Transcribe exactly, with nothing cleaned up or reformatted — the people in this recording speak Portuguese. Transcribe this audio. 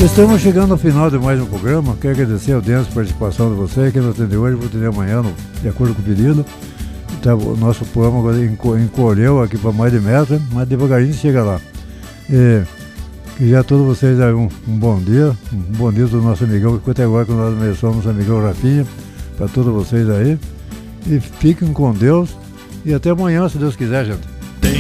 Estamos chegando ao final de mais um programa. Quero agradecer a audiência, a participação de vocês. Quem não atendeu hoje, vou atender amanhã, no, de acordo com o pedido. Então, o nosso programa agora encolheu aqui para mais de meta, mas devagarinho chega lá. E queria a todos vocês aí um, um bom dia, um bom dia do nosso amigão, que até agora que nós mesmos somos amigão Rafinha, para todos vocês aí. E fiquem com Deus e até amanhã, se Deus quiser, gente.